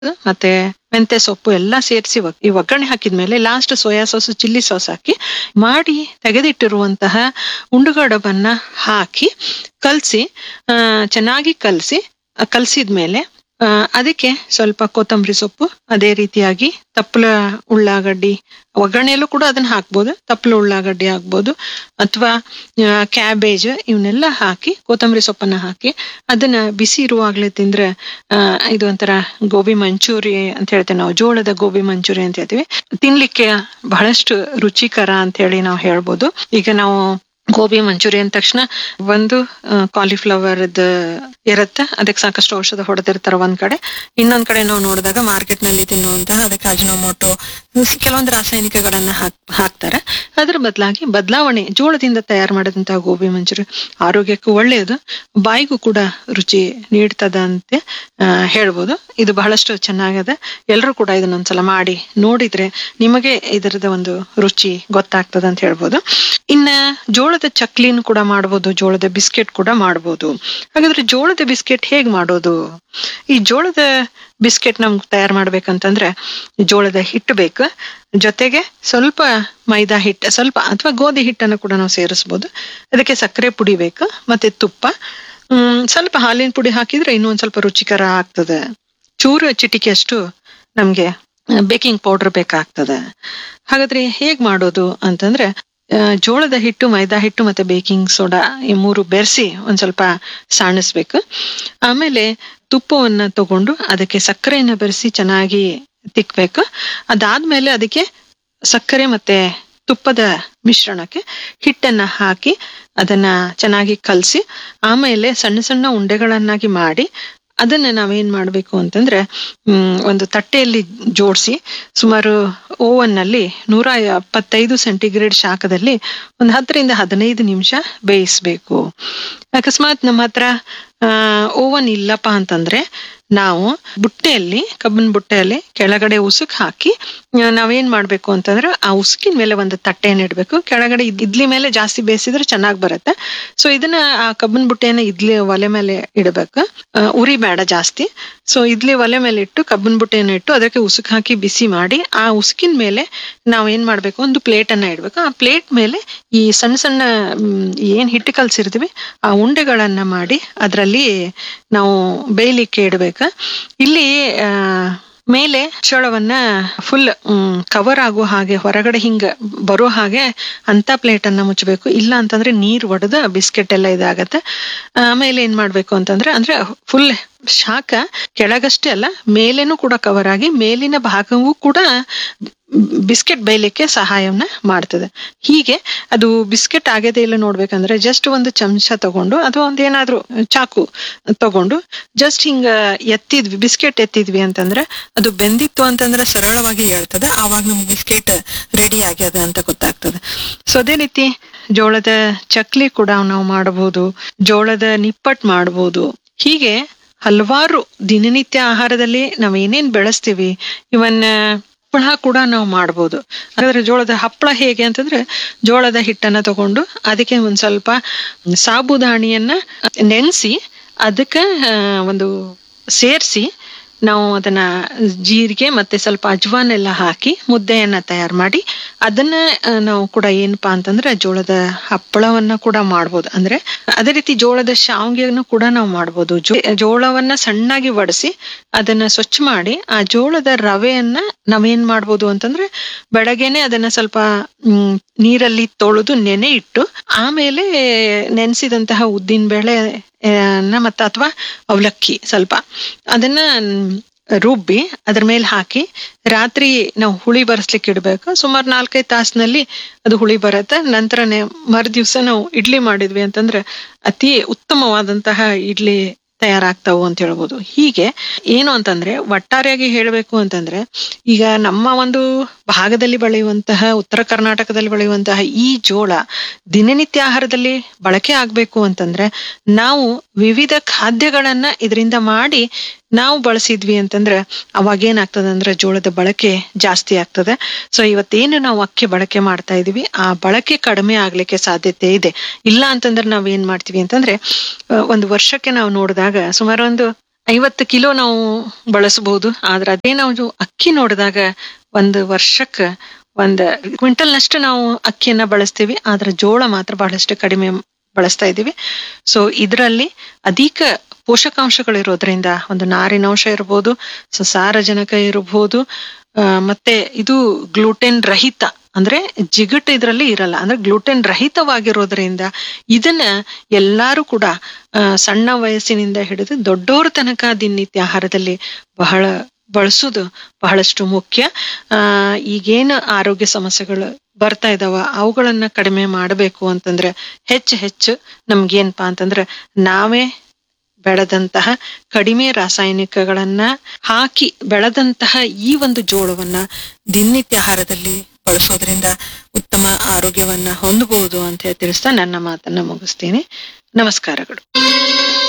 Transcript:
ಮತ್ತೆ ಮೆಂತೆ ಸೊಪ್ಪು ಎಲ್ಲ ಸೇರಿಸಿ ಈ ಒಗ್ಗರಣೆ ಹಾಕಿದ್ಮೇಲೆ last soya sauce chilli sauce ಹಾಕಿ ಮಾಡಿ ತೆಗೆದಿಟ್ಟಿರುವಂತಹ ಉಂಡುಗಡಬನ್ನ ಹಾಕಿ ಕಲಸಿ ಚೆನ್ನಾಗಿ ಕಲಸಿದ್ಮೇಲೆ ಅದಕ್ಕೆ ಸ್ವಲ್ಪ ಕೊತ್ತಂಬರಿ ಸೊಪ್ಪು, ಅದೇ ರೀತಿಯಾಗಿ ತಪ್ಪಲ ಉಳ್ಳಾಗಡ್ಡಿ, ಒಗ್ಗರಣೆಯಲ್ಲೂ ಕೂಡ ಅದನ್ನ ಹಾಕ್ಬೋದು, ತಪ್ಪಲ ಉಳ್ಳಾಗಡ್ಡಿ ಹಾಕ್ಬೋದು ಅಥವಾ ಕ್ಯಾಬೇಜ್ ಇವನ್ನೆಲ್ಲ ಹಾಕಿ ಕೊತ್ತಂಬರಿ ಸೊಪ್ಪನ್ನ ಹಾಕಿ ಅದನ್ನ ಬಿಸಿ ಇರುವಾಗ್ಲೇ ತಿಂದ್ರೆ ಇದು ಒಂಥರ ಗೋಬಿ ಮಂಚೂರಿ ಅಂತ ಹೇಳ್ತೇವೆ ನಾವು, ಜೋಳದ ಗೋಬಿ ಮಂಚೂರಿ ಅಂತ ಹೇಳ್ತೀವಿ. ತಿನ್ಲಿಕ್ಕೆ ಬಹಳಷ್ಟು ರುಚಿಕರ ಅಂತ ಹೇಳಿ ನಾವು ಹೇಳ್ಬೋದು. ಈಗ ನಾವು ಗೋಬಿ ಮಂಚೂರಿ ಅಂದ ತಕ್ಷಣ ಒಂದು ಕಾಲಿಫ್ಲವರ್ ಇರುತ್ತೆ, ಅದಕ್ಕೆ ಸಾಕಷ್ಟು ಔಷಧ ಹೊಡೆದಿರ್ತಾರ ಒಂದ್ ಕಡೆ. ಇನ್ನೊಂದ್ ಕಡೆ ನಾವು ನೋಡಿದಾಗ ಮಾರ್ಕೆಟ್ ನಲ್ಲಿ ತಿನ್ನುವಂತಹ ಅದಕ್ಕೆ ಅಜಿನೋಮೋಟೊ ಕೆಲವೊಂದು ರಾಸಾಯನಿಕಗಳನ್ನ ಹಾಕ್ತಾರೆ. ಅದ್ರ ಬದಲಾವಣೆ ಜೋಳದಿಂದ ತಯಾರು ಮಾಡಿದಂತಹ ಗೋಬಿ ಮಂಚೂರಿ ಆರೋಗ್ಯಕ್ಕೂ ಒಳ್ಳೆಯದು, ಬಾಯಿಗೂ ಕೂಡ ರುಚಿ ನೀಡ್ತದ ಅಂತ ಹೇಳ್ಬೋದು. ಇದು ಬಹಳಷ್ಟು ಚೆನ್ನಾಗದ. ಎಲ್ರು ಕೂಡ ಇದನ್ನೊಂದ್ಸಲ ಮಾಡಿ ನೋಡಿದ್ರೆ ನಿಮಗೆ ಇದರದ ಒಂದು ರುಚಿ ಗೊತ್ತಾಗ್ತದ ಅಂತ ಹೇಳ್ಬೋದು. ಇನ್ನ ಜೋಳದ ಚಕ್ಲಿನೂ ಕೂಡ ಮಾಡ್ಬೋದು, ಜೋಳದ ಬಿಸ್ಕೆಟ್ ಕೂಡ ಮಾಡ್ಬೋದು. ಹಾಗಾದ್ರೆ ಜೋಳದ ಬಿಸ್ಕೆಟ್ ಹೇಗ್ ಮಾಡೋದು? ಈ ಜೋಳದ ಬಿಸ್ಕೆಟ್ ನಮ್ಗೆ ತಯಾರು ಮಾಡ್ಬೇಕಂತಂದ್ರೆ ಜೋಳದ ಹಿಟ್ಟು ಬೇಕು, ಜೊತೆಗೆ ಸ್ವಲ್ಪ ಮೈದಾ ಹಿಟ್ಟು, ಸ್ವಲ್ಪ ಅಥವಾ ಗೋಧಿ ಹಿಟ್ಟನ್ನು ಕೂಡ ನಾವು ಸೇರಿಸ್ಬೋದು. ಅದಕ್ಕೆ ಸಕ್ಕರೆ ಪುಡಿ ಬೇಕು, ಮತ್ತೆ ತುಪ್ಪ, ಸ್ವಲ್ಪ ಹಾಲಿನ ಪುಡಿ ಹಾಕಿದ್ರೆ ಇನ್ನೊಂದ್ ಸ್ವಲ್ಪ ರುಚಿಕರ ಆಗ್ತದೆ. ಚೂರು ಚಿಟಿಕೆ ಅಷ್ಟು ನಮ್ಗೆ ಬೇಕಿಂಗ್ ಪೌಡರ್ ಬೇಕಾಗ್ತದೆ. ಹಾಗಾದ್ರೆ ಹೇಗ್ ಮಾಡೋದು ಅಂತಂದ್ರೆ ಜೋಳದ ಹಿಟ್ಟು, ಮೈದಾ ಹಿಟ್ಟು ಮತ್ತೆ ಬೇಕಿಂಗ್ ಸೋಡಾ ಈ ಮೂರು ಬೆರೆಸಿ ಒಂದ್ ಸ್ವಲ್ಪ ಸಾಣಿಸ್ಬೇಕು. ಆಮೇಲೆ ತುಪ್ಪವನ್ನ ತಗೊಂಡು ಅದಕ್ಕೆ ಸಕ್ಕರೆಯನ್ನ ಬೆರೆಸಿ ಚೆನ್ನಾಗಿ ತಿಕ್ಬೇಕು. ಅದಾದ್ಮೇಲೆ ಅದಕ್ಕೆ ಸಕ್ಕರೆ ಮತ್ತೆ ತುಪ್ಪದ ಮಿಶ್ರಣಕ್ಕೆ ಹಿಟ್ಟನ್ನ ಹಾಕಿ ಅದನ್ನ ಚೆನ್ನಾಗಿ ಕಲಸಿ ಆಮೇಲೆ ಸಣ್ಣ ಸಣ್ಣ ಉಂಡೆಗಳನ್ನಾಗಿ ಮಾಡಿ ಅದನ್ನ ನಾವೇನ್ ಮಾಡ್ಬೇಕು ಅಂತಂದ್ರೆ ಒಂದು ತಟ್ಟೆಯಲ್ಲಿ ಜೋಡಿಸಿ ಸುಮಾರು ಓವನ್ ನಲ್ಲಿ 175 ಸೆಂಟಿಗ್ರೇಡ್ ಶಾಖದಲ್ಲಿ ಒಂದು 10ರಿಂದ 15 ನಿಮಿಷ ಬೇಯಿಸ್ಬೇಕು. ಅಕಸ್ಮಾತ್ ನಮ್ಮ ಹತ್ರ ಓವನ್ ಇಲ್ಲಪ್ಪ ಅಂತಂದ್ರೆ ನಾವು ಬುಟ್ಟೆಯಲ್ಲಿ, ಕಬ್ಬಿನ ಬುಟ್ಟೆಯಲ್ಲಿ ಕೆಳಗಡೆ ಉಸುಕ್ ಹಾಕಿ ನಾವೇನ್ ಮಾಡ್ಬೇಕು ಅಂತಂದ್ರೆ ಆ ಉಸುಕಿನ ಮೇಲೆ ಒಂದು ತಟ್ಟೆಯನ್ನು ಇಡ್ಬೇಕು. ಕೆಳಗಡೆ ಇಡ್ಲಿ ಮೇಲೆ ಜಾಸ್ತಿ ಬೇಯಿಸಿದ್ರೆ ಚೆನ್ನಾಗ್ ಬರುತ್ತೆ. ಸೊ ಇದನ್ನ ಆ ಕಬ್ಬಿನ ಬುಟ್ಟೆಯನ್ನ ಇಡ್ಲಿ ಒಲೆ ಮೇಲೆ ಇಡಬೇಕು, ಉರಿ ಬೇಡ ಜಾಸ್ತಿ. ಸೊ ಇಡ್ಲಿ ಒಲೆ ಮೇಲೆ ಇಟ್ಟು ಕಬ್ಬಿನ ಬುಟ್ಟೆಯನ್ನು ಇಟ್ಟು ಅದಕ್ಕೆ ಉಸುಕ್ ಹಾಕಿ ಬಿಸಿ ಮಾಡಿ ಆ ಉಸುಕಿನ ಮೇಲೆ ನಾವ್ ಏನ್ ಮಾಡ್ಬೇಕು, ಒಂದು ಪ್ಲೇಟ್ ಅನ್ನ ಇಡ್ಬೇಕು. ಆ ಪ್ಲೇಟ್ ಮೇಲೆ ಈ ಸಣ್ಣ ಸಣ್ಣ ಏನ್ ಹಿಟ್ಟು ಕಲ್ಸಿರ್ತೀವಿ ಆ ಉಂಡೆಗಳನ್ನ ಮಾಡಿ ಅದ್ರಲ್ಲಿ ನಾವು ಬೇಯಲಿಕ್ಕೆ ಇಡ್ಬೇಕು. ಇಲ್ಲಿ ಮೇಲೆ ಚೋಳವನ್ನ ಫುಲ್ ಕವರ್ ಆಗೋ ಹಾಗೆ ಹೊರಗಡೆ ಹಿಂಗ ಬರೋ ಹಾಗೆ ಅಂತ ಪ್ಲೇಟ್ ಅನ್ನ ಮುಚ್ಚಬೇಕು. ಇಲ್ಲ ಅಂತಂದ್ರೆ ನೀರ್ ಒಡೆದ ಬಿಸ್ಕೆಟ್ ಎಲ್ಲ ಇದಾಗತ್ತೆ. ಆಮೇಲೆ ಏನ್ ಮಾಡ್ಬೇಕು ಅಂತಂದ್ರೆ ಅಂದ್ರೆ ಫುಲ್ ಶಾಖ ಕೆಳಗಷ್ಟೇ ಅಲ್ಲ ಮೇಲೇನೂ ಕೂಡ ಕವರ್ ಆಗಿ ಮೇಲಿನ ಭಾಗವೂ ಕೂಡ ಬಿಸ್ಕೆಟ್ ಬೇಯಲಿಕ್ಕೆ ಸಹಾಯವನ್ನ ಮಾಡ್ತದೆ. ಹೀಗೆ ಅದು ಬಿಸ್ಕೆಟ್ ಆಗದೆ ಇಲ್ಲ ನೋಡ್ಬೇಕಂದ್ರೆ ಜಸ್ಟ್ ಒಂದು ಚಮಚ ತಗೊಂಡು ಅಥವಾ ಒಂದೇನಾದ್ರೂ ಚಾಕು ತಗೊಂಡು ಜಸ್ಟ್ ಹಿಂಗ ಬಿಸ್ಕೆಟ್ ಎತ್ತಿದ್ವಿ ಅಂತಂದ್ರೆ ಅದು ಬೆಂದಿತ್ತು ಅಂತಂದ್ರೆ ಸರಳವಾಗಿ ಹೇಳ್ತದೆ. ಆವಾಗ ನಮ್ಗೆ ಬಿಸ್ಕೆಟ್ ರೆಡಿ ಆಗ್ಯದ ಅಂತ ಗೊತ್ತಾಗ್ತದೆ. ಸೊ ಅದೇ ರೀತಿ ಜೋಳದ ಚಕ್ಲಿ ಕೂಡ ನಾವು ಮಾಡಬಹುದು, ಜೋಳದ ನಿಪ್ಪಟ್ ಮಾಡಬಹುದು. ಹೀಗೆ ಹಲವಾರು ದಿನನಿತ್ಯ ಆಹಾರದಲ್ಲಿ ನಾವ್ ಏನೇನ್ ಬೆಳೆಸ್ತೀವಿ ಇವನ್ನ ಹಪ್ಪಳ ಕೂಡ ನಾವು ಮಾಡ್ಬೋದು. ಹಾಗಾದ್ರೆ ಜೋಳದ ಹಪ್ಪಳ ಹೇಗೆ ಅಂತಂದ್ರೆ ಜೋಳದ ಹಿಟ್ಟನ್ನ ತಗೊಂಡು ಅದಕ್ಕೆ ಒಂದ್ ಸ್ವಲ್ಪ ಸಾಬುದಾಣಿಯನ್ನ ನೆನೆಸಿ ಅದಕ್ಕೆ ಒಂದು ಸೇರಿಸಿ ನಾವು ಅದನ್ನ ಜೀರಿಗೆ ಮತ್ತೆ ಸ್ವಲ್ಪ ಅಜ್ವಾನ್ ಎಲ್ಲ ಹಾಕಿ ಮುದ್ದೆಯನ್ನ ತಯಾರು ಮಾಡಿ ಅದನ್ನ ನಾವು ಕೂಡ ಏನಪ್ಪಾ ಅಂತಂದ್ರೆ ಜೋಳದ ಹಪ್ಪಳವನ್ನ ಕೂಡ ಮಾಡ್ಬೋದು. ಅಂದ್ರೆ ಅದೇ ರೀತಿ ಜೋಳದ ಶಾವ್ಗೆಯನ್ನು ಕೂಡ ನಾವು ಮಾಡ್ಬೋದು. ಜೋಳವನ್ನ ಸಣ್ಣಾಗಿ ಒಡಿಸಿ ಅದನ್ನ ಸ್ವಚ್ಛ ಮಾಡಿ ಆ ಜೋಳದ ರವೆಯನ್ನ ನಾವೇನ್ ಮಾಡ್ಬೋದು ಅಂತಂದ್ರೆ ಬೆಳಗ್ಗೆನೆ ಅದನ್ನ ಸ್ವಲ್ಪ ನೀರಲ್ಲಿ ತೊಳೆದು ನೆನೆ ಇಟ್ಟು ಆಮೇಲೆ ನೆನೆಸಿದಂತಹ ಉದ್ದಿನ ಬೇಳೆ ಮತ್ತೆ ಅಥವಾ ಅವಲಕ್ಕಿ ಸ್ವಲ್ಪ ಅದನ್ನ ರುಬ್ಬಿ ಅದ್ರ ಮೇಲೆ ಹಾಕಿ ರಾತ್ರಿ ನಾವು ಹುಳಿ ಬರ್ಸ್ಲಿಕ್ಕೆ ಇಡ್ಬೇಕು. ಸುಮಾರು 4-5 ತಾಸಿನಲ್ಲಿ ಅದು ಹುಳಿ ಬರುತ್ತೆ. ನಂತರ ಮರುದಿವ್ಸ ನಾವು ಇಡ್ಲಿ ಮಾಡಿದ್ವಿ ಅಂತಂದ್ರೆ ಅತಿ ಉತ್ತಮವಾದಂತಹ ಇಡ್ಲಿ ತಯಾರಾಗ್ತಾವು ಅಂತ ಹೇಳ್ಬೋದು. ಹೀಗೆ ಏನು ಅಂತಂದ್ರೆ ಒಟ್ಟಾರೆಯಾಗಿ ಹೇಳ್ಬೇಕು ಅಂತಂದ್ರೆ ಈಗ ನಮ್ಮ ಒಂದು ಭಾಗದಲ್ಲಿ ಬೆಳೆಯುವಂತಹ ಉತ್ತರ ಕರ್ನಾಟಕದಲ್ಲಿ ಬೆಳೆಯುವಂತಹ ಈ ಜೋಳ ದಿನನಿತ್ಯ ಆಹಾರದಲ್ಲಿ ಬಳಕೆ ಆಗ್ಬೇಕು ಅಂತಂದ್ರೆ ನಾವು ವಿವಿಧ ಖಾದ್ಯಗಳನ್ನ ಇದರಿಂದ ಮಾಡಿ ನಾವು ಬಳಸಿದ್ವಿ ಅಂತಂದ್ರೆ ಅವಾಗ ಏನಾಗ್ತದೆ ಅಂದ್ರೆ ಜೋಳದ ಬಳಕೆ ಜಾಸ್ತಿ ಆಗ್ತದೆ. ಸೊ ಇವತ್ತೇನು ನಾವು ಅಕ್ಕಿ ಬಳಕೆ ಮಾಡ್ತಾ ಇದೀವಿ ಆ ಬಳಕೆ ಕಡಿಮೆ ಆಗ್ಲಿಕ್ಕೆ ಸಾಧ್ಯತೆ ಇದೆ. ಇಲ್ಲ ಅಂತಂದ್ರೆ ನಾವ್ ಏನ್ ಮಾಡ್ತೀವಿ ಅಂತಂದ್ರೆ ಒಂದು ವರ್ಷಕ್ಕೆ ನಾವು ನೋಡಿದಾಗ ಸುಮಾರು ಒಂದು 50 ಕಿಲೋ ನಾವು ಬಳಸಬಹುದು. ಆದ್ರೆ ಅದೇ ನಾವು ಅಕ್ಕಿ ನೋಡಿದಾಗ ಒಂದು ವರ್ಷಕ್ಕೆ 1 ಕ್ವಿಂಟಲ್ನಷ್ಟು ನಾವು ಅಕ್ಕಿಯನ್ನ ಬಳಸ್ತೀವಿ. ಆದ್ರೆ ಜೋಳ ಮಾತ್ರ ಬಹಳಷ್ಟು ಕಡಿಮೆ ಬಳಸ್ತಾ ಇದ್ದೀವಿ. ಸೊ ಇದರಲ್ಲಿ ಅಧಿಕ ಪೋಷಕಾಂಶಗಳಿರೋದ್ರಿಂದ ಒಂದು ನಾರಿನಾಂಶ ಇರಬಹುದು, ಸಾರಜನಕ ಇರಬಹುದು, ಮತ್ತೆ ಇದು ಗ್ಲೂಟೆನ್ ರಹಿತ ಅಂದ್ರೆ ಜಿಗಟ್ ಇದರಲ್ಲಿ ಇರಲ್ಲ, ಅಂದ್ರೆ ಗ್ಲೂಟೆನ್ ರಹಿತವಾಗಿರೋದ್ರಿಂದ ಇದನ್ನ ಎಲ್ಲಾರು ಕೂಡ ಸಣ್ಣ ವಯಸ್ಸಿನಿಂದ ಹಿಡಿದು ದೊಡ್ಡೋರ ತನಕ ದಿನನಿತ್ಯ ಆಹಾರದಲ್ಲಿ ಬಳಸೋದು ಬಹಳಷ್ಟು ಮುಖ್ಯ. ಈಗೇನು ಆರೋಗ್ಯ ಸಮಸ್ಯೆಗಳು ಬರ್ತಾ ಇದಾವ ಅವುಗಳನ್ನ ಕಡಿಮೆ ಮಾಡಬೇಕು ಅಂತಂದ್ರೆ ಹೆಚ್ಚು ನಮ್ಗೇನ್ಪಾ ಅಂತಂದ್ರೆ ನಾವೇ ಬೆಳೆದಂತಹ ಕಡಿಮೆ ರಾಸಾಯನಿಕಗಳನ್ನ ಹಾಕಿ ಬೆಳೆದಂತಹ ಈ ಒಂದು ಜೋಳವನ್ನ ದಿನನಿತ್ಯ ಆಹಾರದಲ್ಲಿ ಬಳಸೋದ್ರಿಂದ ಉತ್ತಮ ಆರೋಗ್ಯವನ್ನ ಹೊಂದಬಹುದು ಅಂತ ತಿಳಿಸ್ತಾ ನನ್ನ ಮಾತನ್ನ ಮುಗಿಸ್ತೀನಿ. ನಮಸ್ಕಾರಗಳು.